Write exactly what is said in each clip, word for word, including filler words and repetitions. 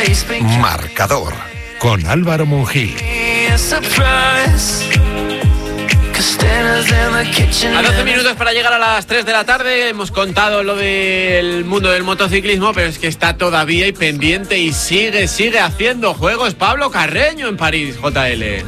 Marcador con Álvaro Monjil. A doce minutos para llegar a las tres de la tarde. Hemos contado lo del mundo del motociclismo, pero es que está todavía y pendiente y sigue, sigue haciendo juegos Pablo Carreño en París, J L.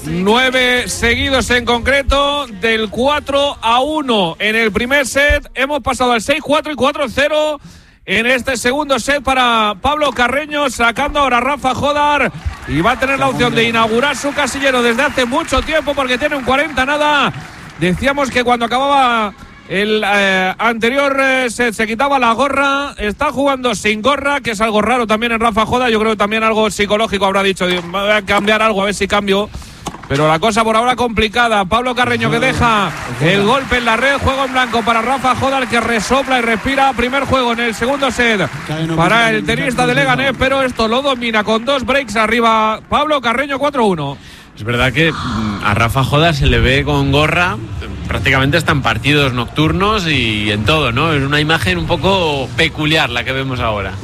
Nueve seguidos en concreto, del cuatro a uno en el primer set. Hemos pasado al seis cuatro y cuatro cero en este segundo set para Pablo Carreño, sacando ahora a Rafa Jodar, y va a tener la opción de inaugurar su casillero desde hace mucho tiempo porque tiene un cuarenta nada. Decíamos que cuando acababa el eh, anterior eh, set se quitaba la gorra. Está jugando sin gorra, que es algo raro también en Rafa Jodar. Yo creo que también algo psicológico habrá dicho, voy a cambiar algo, a ver si cambio. Pero la cosa por ahora complicada. Pablo Carreño que deja el golpe en la red. Juego en blanco para Rafa Jodar, que resopla y respira. Primer juego en el segundo set para el tenista de Leganés, pero esto lo domina con dos breaks arriba Pablo Carreño. Cuatro uno. Es verdad que a Rafa Jodar se le ve con gorra, prácticamente está en partidos nocturnos y en todo, ¿no? Es una imagen un poco peculiar la que vemos ahora.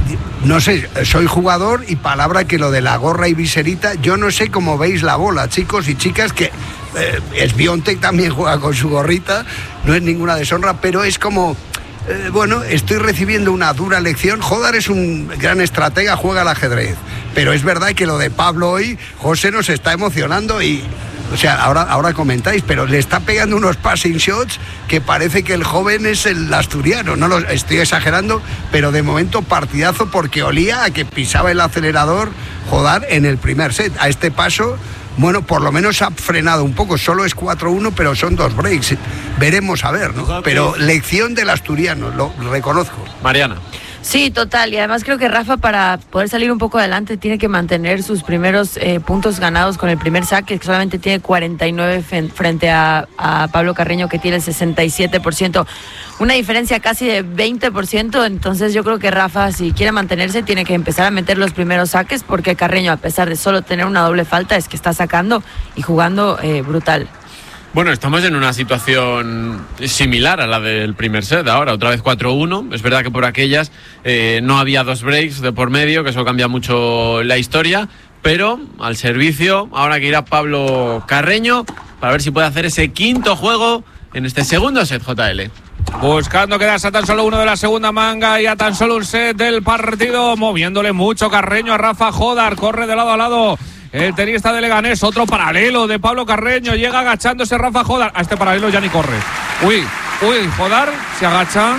No sé, soy jugador y palabra que lo de la gorra y viserita, yo no sé cómo veis la bola, chicos y chicas, que eh, Swiatek también juega con su gorrita, no es ninguna deshonra, pero es como, eh, bueno, estoy recibiendo una dura lección. Jodar es un gran estratega, juega al ajedrez, pero es verdad que lo de Pablo hoy, José nos está emocionando y... O sea, ahora, ahora comentáis, pero le está pegando unos passing shots que parece que el joven es el asturiano. No lo estoy exagerando, pero de momento partidazo, porque olía a que pisaba el acelerador Jodar en el primer set. A este paso, bueno, por lo menos ha frenado un poco. Solo es cuatro uno, pero son dos breaks. Veremos a ver, ¿no? Pero lección del asturiano, lo reconozco. Mariana. Sí, total, y además creo que Rafa, para poder salir un poco adelante, tiene que mantener sus primeros eh, puntos ganados con el primer saque, que solamente tiene cuarenta y nueve frente a, a Pablo Carreño, que tiene el sesenta y siete por ciento, una diferencia casi de veinte por ciento. Entonces yo creo que Rafa, si quiere mantenerse, tiene que empezar a meter los primeros saques, porque Carreño, a pesar de solo tener una doble falta, es que está sacando y jugando eh, brutal. Bueno, estamos en una situación similar a la del primer set. Ahora, otra vez cuatro uno. Es verdad que por aquellas eh, no había dos breaks de por medio, que eso cambia mucho la historia. Pero al servicio, ahora que irá Pablo Carreño para ver si puede hacer ese quinto juego en este segundo set, J L. Buscando quedarse a tan solo uno de la segunda manga y a tan solo un set del partido. Moviéndole mucho Carreño a Rafa Jodar. Corre de lado a lado el tenista de Leganés. Otro paralelo de Pablo Carreño. Llega agachándose Rafa Jodar. A este paralelo ya ni corre. Uy, uy, Jodar se agacha.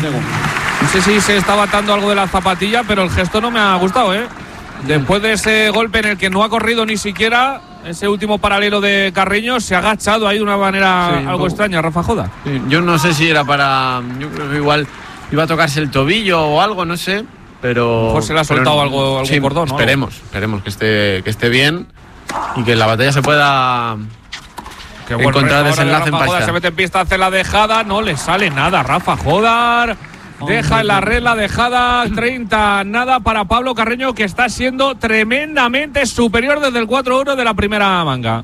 No sé si se estaba atando algo de la zapatilla, pero el gesto no me ha gustado, ¿eh? Después de ese golpe en el que no ha corrido ni siquiera, ese último paralelo de Carreño, se ha agachado ahí de una manera sí, algo extraña Rafa Jodar. Sí, yo no sé si era para... Yo creo que igual iba a tocarse el tobillo o algo, no sé. Pero mejor se le ha soltado pero, algo, algún sí, cordón, ¿no? Esperemos, esperemos que esté, que esté bien y que la batalla se pueda Qué encontrar desenlace en pista. Se mete en pista, hace la dejada, no le sale nada. Rafa Jodar deja en la red la dejada, treinta nada para Pablo Carreño, que está siendo tremendamente superior desde el cuatro uno de la primera manga.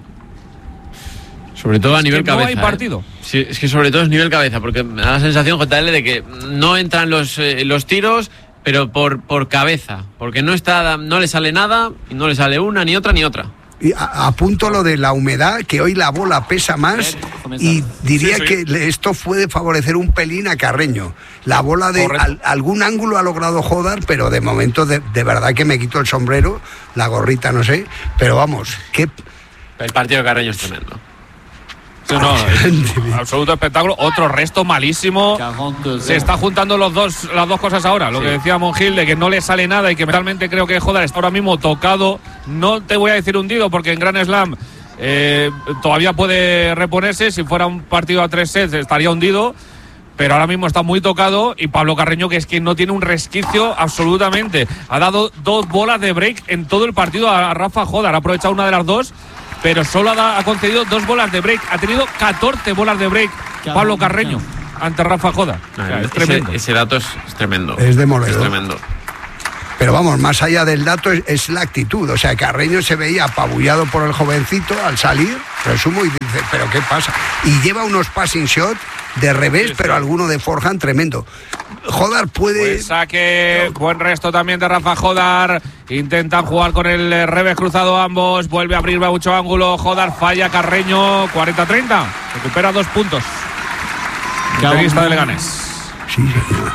Sobre todo a es nivel que cabeza. No hay partido. ¿eh? Sí, es que sobre todo es nivel cabeza, porque me da la sensación, J L, de que no entran los, eh, los tiros, pero por, por cabeza, porque no está, no le sale nada, y no le sale una, ni otra, ni otra. Y a, apunto lo de la humedad, que hoy la bola pesa más, y diría sí, sí. que esto puede favorecer un pelín a Carreño. La bola de al, algún ángulo ha logrado Jodar, pero de momento de, de verdad que me quito el sombrero, la gorrita no sé, pero vamos, que... El partido de Carreño es tremendo. Sí, no, absoluto espectáculo. Otro resto malísimo. Se está juntando los dos, las dos cosas ahora. Lo sí. que decía Monjil, de que no le sale nada y que realmente creo que Jodar está ahora mismo tocado. No te voy a decir hundido, porque en Grand Slam eh, todavía puede reponerse. Si fuera un partido a tres sets estaría hundido, pero ahora mismo está muy tocado. Y Pablo Carreño, que es que no tiene un resquicio absolutamente. Ha dado dos bolas de break en todo el partido a Rafa Jodar. Ha aprovechado una de las dos, pero solo ha, ha concedido dos bolas de break. Ha tenido catorce bolas de break Pablo Carreño ante Rafa Jodar. O sea, es ese, tremendo. Ese dato es, es tremendo. Es demoledor. Es tremendo. Pero vamos, más allá del dato es, es la actitud. O sea, Carreño se veía apabullado por el jovencito al salir, resumo, y dice, ¿pero qué pasa? Y lleva unos passing shots de revés, sí, pero sí. alguno de forehand tremendo. Jodar puede... Pues saque, buen resto también de Rafa Jodar. Intentan jugar con el revés cruzado ambos. Vuelve a abrir mucho ángulo. Jodar falla, Carreño, cuarenta a treinta. Recupera dos puntos. Tenista de Leganés. Sí, señor.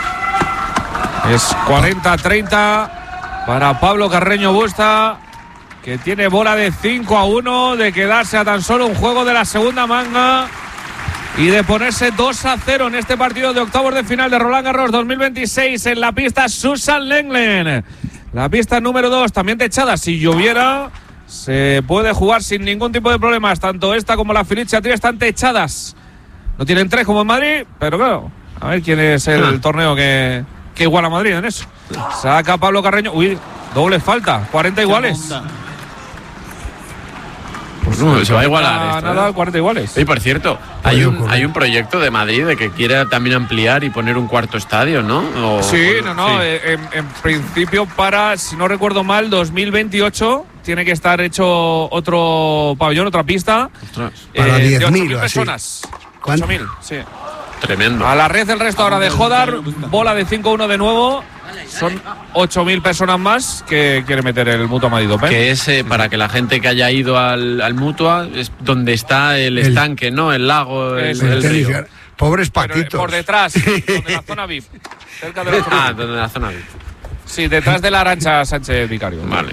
Es cuarenta a treinta para Pablo Carreño Busta, que tiene bola de cinco a uno, de quedarse a tan solo un juego de la segunda manga y de ponerse dos a cero en este partido de octavos de final de Roland Garros dos mil veintiséis en la pista Susan Lenglen. La pista número dos, también techada. Si lloviera, se puede jugar sin ningún tipo de problemas. Tanto esta como la Felicia Tri están techadas. No tienen tres como en Madrid, pero claro, a ver quién es el ah. torneo que, que iguala a Madrid en eso. Saca Pablo Carreño. Uy, doble falta, cuarenta iguales. Pues no, se va a igualar esto, nada, ¿eh? cuarenta iguales. Y por cierto, hay un, hay un proyecto de Madrid de que quiere también ampliar y poner un cuarto estadio, ¿no? O, sí, o, no, no. Sí. Eh, en, en principio para, si no recuerdo mal, dos mil veintiocho tiene que estar hecho otro pabellón, otra pista. Ostras. Para eh, diez mil personas. ¿Cuánto? ocho mil, sí. Tremendo. A la red el resto ahora de Jodar, bola de cinco a uno de nuevo. Son ocho mil personas más que quiere meter el Mutua Madrid Open. Que es eh, para que la gente que haya ido al, al Mutua, es donde está el, el estanque, ¿no? El lago, el, el, el, el río. tenis, pobres Pero, patitos. por detrás, donde la zona V I P. Cerca de la zona Ah, V I P. donde la zona V I P. Sí, detrás de la Arancha Sánchez Vicario. Vale.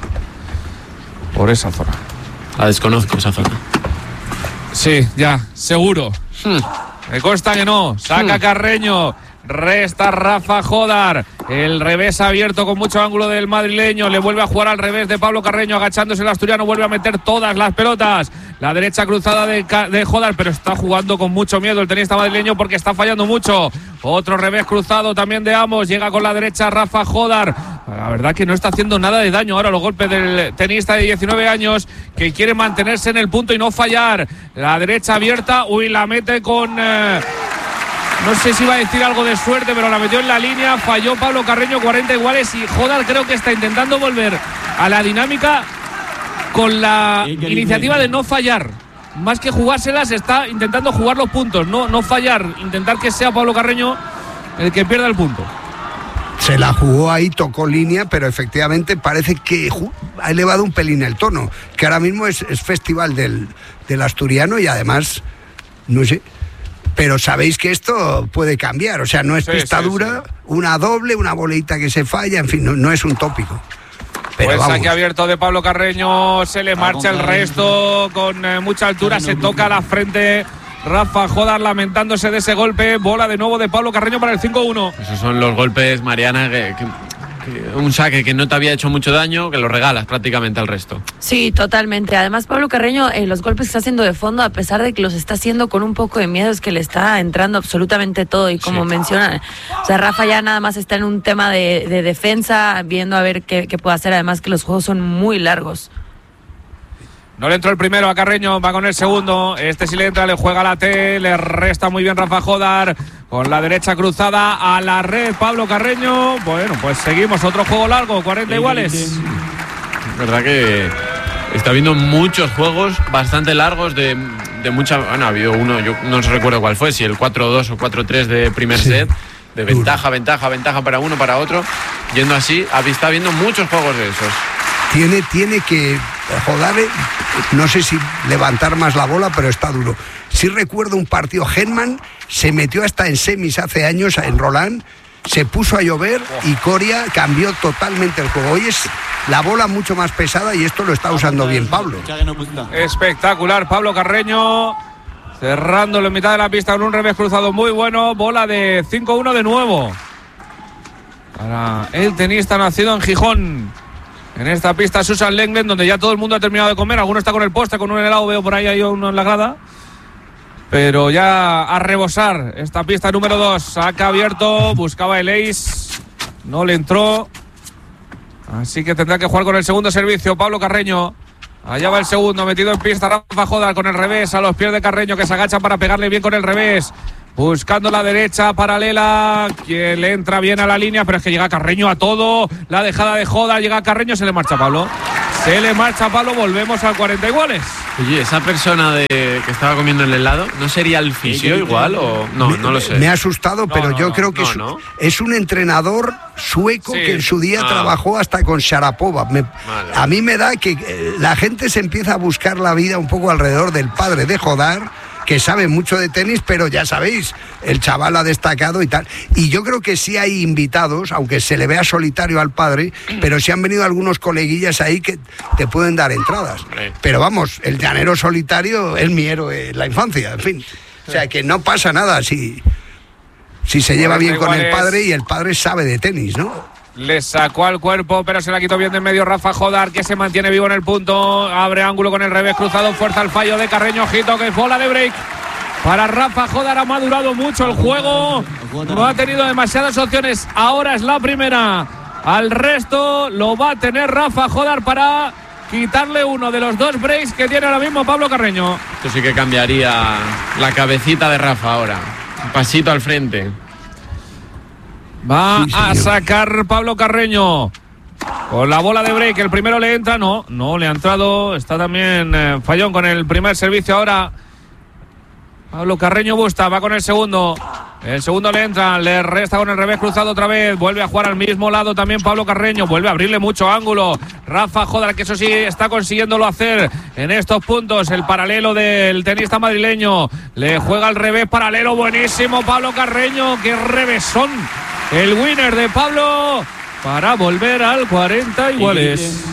Por esa zona. La desconozco, esa zona. Sí, ya, seguro. Hmm. Me consta que no. Saca Hmm. Carreño. Resta Rafa Jodar. El revés abierto con mucho ángulo del madrileño. Le vuelve a jugar al revés de Pablo Carreño. Agachándose el asturiano. Vuelve a meter todas las pelotas. La derecha cruzada de, de Jodar. Pero está jugando con mucho miedo el tenista madrileño porque está fallando mucho. Otro revés cruzado también de ambos. Llega con la derecha Rafa Jodar. La verdad que no está haciendo nada de daño ahora los golpes del tenista de diecinueve años que quiere mantenerse en el punto y no fallar. La derecha abierta. Uy, la mete con... Eh, No sé si iba a decir algo de suerte, pero la metió en la línea. Falló Pablo Carreño, cuarenta iguales. Y Jodar creo que está intentando volver a la dinámica con la iniciativa de no fallar. Más que jugárselas, está intentando jugar los puntos. No, no fallar, intentar que sea Pablo Carreño el que pierda el punto. Se la jugó ahí, tocó línea, pero efectivamente parece que ha elevado un pelín el tono. Que ahora mismo es, es festival del, del asturiano y además, no sé... Pero sabéis que esto puede cambiar, o sea, no es sí, pista sí, dura, sí. una doble, una boleita que se falla, en fin, no, no es un tópico. Pero pues vamos. saque abierto de Pablo Carreño, se le marcha el resto con eh, mucha altura, se toca la frente Rafa Jodar lamentándose de ese golpe, bola de nuevo de Pablo Carreño para el cinco uno. Esos son los golpes, Mariana, que, que, que un saque que no te había hecho mucho daño, que lo regalas prácticamente al resto. Sí, totalmente. Además, Pablo Carreño, eh, los golpes que está haciendo de fondo, a pesar de que los está haciendo con un poco de miedo, es que le está entrando absolutamente todo. Y como sí. mencionan, o sea, Rafa ya nada más está en un tema de, de defensa, viendo a ver qué, qué puede hacer. Además que los juegos son muy largos. No le entró el primero a Carreño, va con el segundo. Este sí le entra, le juega la T, le resta muy bien Rafa Jodar. Con la derecha cruzada a la red, Pablo Carreño. Bueno, pues seguimos, otro juego largo, cuarenta iguales. Verdad que está habiendo muchos juegos bastante largos de, de mucha... Bueno, ha habido uno, yo no recuerdo cuál fue, si el cuatro dos o cuatro tres de primer sí. set. De ventaja, ventaja, ventaja para uno, para otro. Yendo así, está habiendo muchos juegos de esos. Tiene, tiene que, joder, no sé si levantar más la bola, pero está duro. Sí recuerdo un partido, Henman se metió hasta en semis hace años en Roland, se puso a llover y Coria cambió totalmente el juego. Hoy es la bola mucho más pesada y esto lo está usando bien Pablo. Espectacular, Pablo Carreño, cerrándolo en mitad de la pista con un revés cruzado muy bueno, bola de cinco uno de nuevo. Para el tenista nacido en Gijón. En esta pista Susan Lenglen, donde ya todo el mundo ha terminado de comer. Alguno está con el postre, con un helado, veo por ahí hay uno en la grada. Pero ya a rebosar esta pista número dos. Saca abierto, buscaba el ace, no le entró. Así que tendrá que jugar con el segundo servicio Pablo Carreño. Allá va el segundo, metido en pista Rafa Jodar con el revés a los pies de Carreño, que se agacha para pegarle bien con el revés. buscando la derecha paralela, que le entra bien a la línea, pero es que llega Carreño a todo. La dejada de Joda, llega Carreño, se le marcha Pablo. Se le marcha Pablo, volvemos al cuarenta iguales. Oye, esa persona de que estaba comiendo el helado, ¿no sería el fisio igual o no? Me, no lo sé. Me ha asustado, pero no, yo no, creo que no, es, no. es un entrenador sueco Sí. que en su día Ah. trabajó hasta con Sharapova. Me, Vale. A mí me da que eh, la gente se empieza a buscar la vida un poco alrededor del padre de Jodar, que sabe mucho de tenis, pero ya sabéis, el chaval ha destacado y tal. Y yo creo que sí hay invitados, aunque se le vea solitario al padre, pero sí han venido algunos coleguillas ahí que te pueden dar entradas. Hombre. Pero vamos, el llanero solitario es mi héroe en la infancia, en fin. O sea, que no pasa nada si, si se lleva bien con el padre y el padre sabe de tenis, ¿no? Le sacó al cuerpo, pero se la quitó bien de en medio Rafa Jodar, que se mantiene vivo en el punto. Abre ángulo con el revés cruzado, fuerza al fallo de Carreño. Ojito, que es bola de break para Rafa Jodar. Ha madurado mucho el juego, no ha tenido demasiadas opciones. Ahora es la primera. Al resto lo va a tener Rafa Jodar para quitarle uno de los dos breaks que tiene ahora mismo Pablo Carreño. Esto sí que cambiaría la cabecita de Rafa ahora. Un pasito al frente. Va Sí, a señor. sacar Pablo Carreño con la bola de break. El primero le entra, no, no le ha entrado. Está también eh, fallón con el primer servicio ahora. Pablo Carreño Busta va con el segundo. El segundo le entra, le resta con el revés cruzado otra vez. Vuelve a jugar al mismo lado también Pablo Carreño. Vuelve a abrirle mucho ángulo. Rafa Jodar, que eso sí está consiguiéndolo hacer en estos puntos. El paralelo del tenista madrileño. Le juega al revés paralelo. Buenísimo Pablo Carreño. Qué revesón. El winner de Pablo para volver al cuarenta iguales.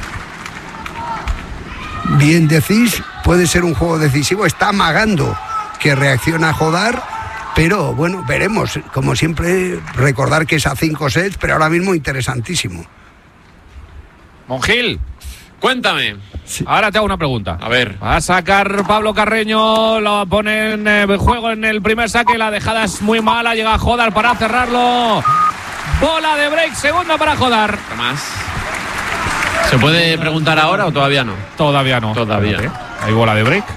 Bien decís, puede ser un juego decisivo. Está amagando que reacciona Jodar, pero bueno, veremos. Como siempre, recordar que es a cinco sets, pero ahora mismo interesantísimo. Monjil, Cuéntame. ahora te hago una pregunta. A ver. Va a sacar Pablo Carreño, lo pone en eh, juego en el primer saque, la dejada es muy mala, llega Jodar para cerrarlo. Bola de break, segunda para Jodar. ¿Qué más? ¿Se puede preguntar ahora o todavía no? Todavía no. Todavía. Espérate, hay bola de break.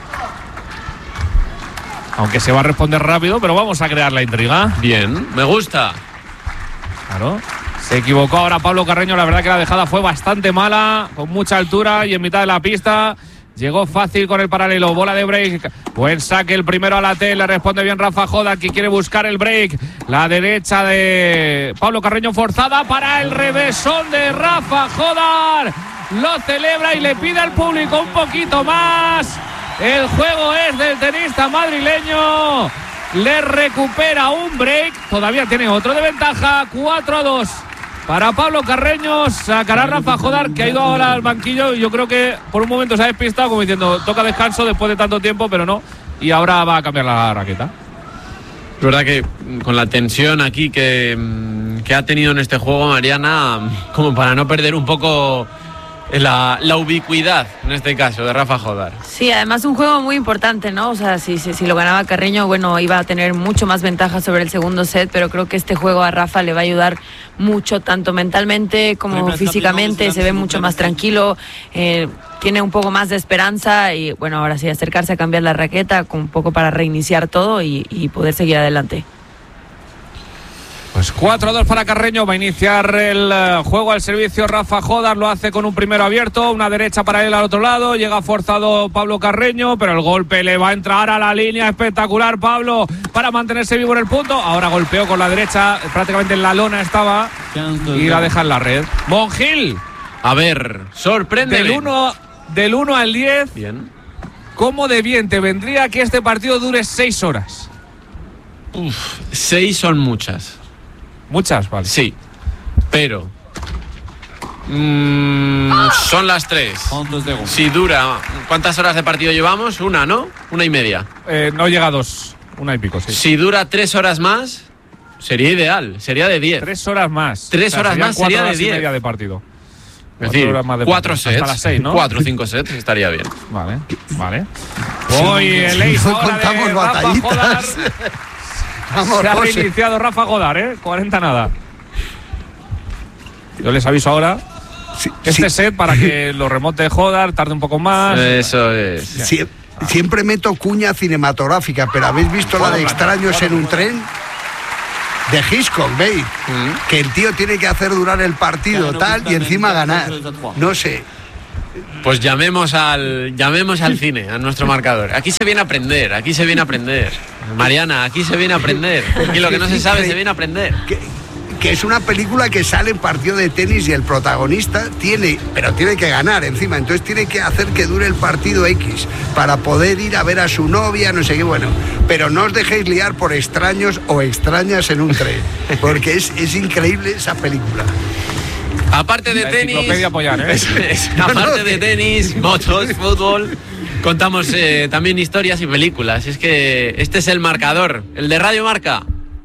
Aunque se va a responder rápido, pero vamos a crear la intriga. Bien, me gusta. Claro. Se equivocó ahora Pablo Carreño, la verdad que la dejada fue bastante mala, con mucha altura y en mitad de la pista. Llegó fácil con el paralelo, bola de break. Buen saque el primero a la T, le responde bien Rafa Jodar, que quiere buscar el break. La derecha de Pablo Carreño forzada para el revésón de Rafa Jodar. Lo celebra y le pide al público un poquito más. El juego es del tenista madrileño. Le recupera un break. Todavía tiene otro de ventaja. cuatro a dos. Para Pablo Carreño, sacará Rafa Jodar, que ha ido ahora al banquillo. Yo creo que por un momento se ha despistado, como diciendo, toca descanso después de tanto tiempo, pero no. Y ahora va a cambiar la raqueta. Es verdad que con la tensión aquí que, que ha tenido en este juego Mariana, como para no perder un poco la, la ubicuidad, en este caso, de Rafa Jodar. Sí, además un juego muy importante, ¿no? O sea, si, si, si lo ganaba Carreño, bueno, iba a tener mucho más ventaja sobre el segundo set, pero creo que este juego a Rafa le va a ayudar mucho, tanto mentalmente como físicamente, se ve mucho más tranquilo, eh, tiene un poco más de esperanza y, bueno, ahora sí, acercarse a cambiar la raqueta con un poco para reiniciar todo y, y poder seguir adelante. Pues cuatro a dos para Carreño, va a iniciar el uh, juego al servicio Rafa Jodar, lo hace con un primero abierto, una derecha para él al otro lado, llega forzado Pablo Carreño, pero el golpe le va a entrar a la línea, espectacular Pablo para mantenerse vivo en el punto, ahora golpeó con la derecha, prácticamente en la lona estaba y la deja en la red. Monjil, A ver, sorpréndeme. del uno del uno al diez, Bien. ¿cómo de bien te vendría que este partido dure seis horas? Uf, seis son muchas. Muchas, vale. Sí, pero mmm, son las tres. Si dura, ¿cuántas horas de partido llevamos? Una, ¿no? Una y media. Eh, no llega a dos, una y pico, sí. Si dura tres horas más, sería ideal, sería de diez. Tres horas más. Tres horas serían más cuatro sería de horas y diez. media de partido. Es Cuatro decir, horas más de cuatro partido. sets, Hasta las seis, ¿no? cuatro o cinco sets estaría bien. Vale, vale. Hoy el ace no ahora de contamos Rafa batallitas. Jodar. Vamos, Se ha José. reiniciado Rafa Jodar, ¿eh? cuarenta nada. Yo les aviso ahora. Sí, Este sí. set para que lo remonte Jodar, tarde un poco más. Eso es. Sie- Siempre meto cuña cinematográfica, pero ¿habéis visto la de Extraños en un tren? De Hitchcock, ¿veis? Mm. Que el tío tiene que hacer durar el partido tal y encima ganar. No sé. Pues llamemos al llamemos al cine, a nuestro marcador. Aquí se viene a aprender, aquí se viene a aprender. Mariana, aquí se viene a aprender. Aquí lo que no se sabe se viene a aprender. Que, que es una película que sale en partido de tenis y el protagonista tiene, pero tiene que ganar encima, entonces tiene que hacer que dure el partido X para poder ir a ver a su novia, no sé qué, bueno. Pero no os dejéis liar por extraños o extrañas en un tren, porque es, es increíble esa película. Aparte de tenis, apoyar, ¿eh? es, es, aparte de tenis, motos, fútbol, contamos eh, también historias y películas. Es que este es el marcador, el de Radio Marca.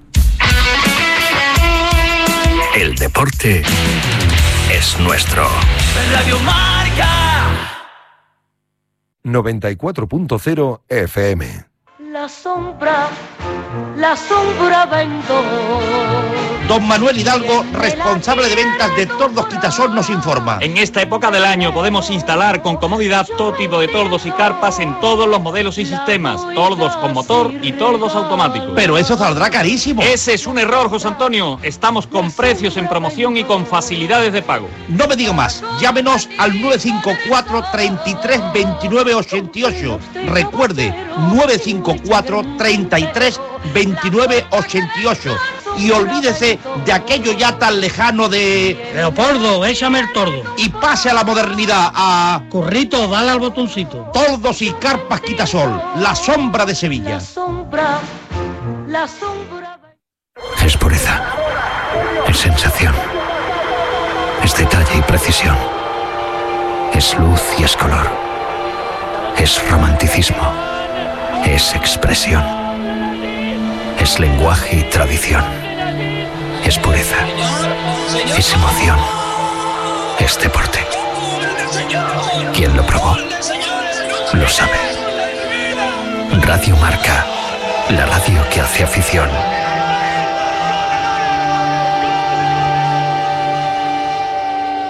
El deporte es nuestro. Radio Marca. noventa y cuatro punto cero F M. La sombra, la sombra vendó. Don Manuel Hidalgo, responsable de ventas de Tordos Quitasol, nos informa. En esta época del año podemos instalar con comodidad todo tipo de tordos y carpas en todos los modelos y sistemas, tordos con motor y tordos automáticos. Pero eso saldrá carísimo. Ese es un error, José Antonio. Estamos con precios en promoción y con facilidades de pago. No me digo más. Llámenos al nueve cinco cuatro, treinta y tres, veintinueve, ochenta y ocho. Recuerde, nueve cinco cuatro, treinta y tres, veintinueve, ochenta y ocho. Y olvídese de aquello ya tan lejano de... Leopoldo, échame el tordo. Y pase a la modernidad, a... Corrito, dale al botoncito. Tordos y carpas Quitasol, la sombra de Sevilla. La sombra, la sombra... Es pureza, es sensación, es detalle y precisión, es luz y es color, es romanticismo, es expresión, es lenguaje y tradición. Es pureza, es emoción, es deporte. Quien lo probó, lo sabe. Radio Marca, la radio que hace afición.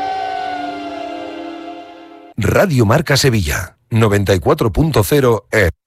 Radio Marca Sevilla, noventa y cuatro punto cero E.